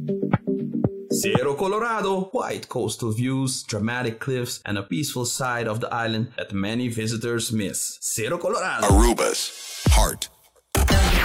Cerro Colorado, white coastal views, dramatic cliffs, and a peaceful side of the island that many visitors miss. Cerro Colorado. Aruba's heart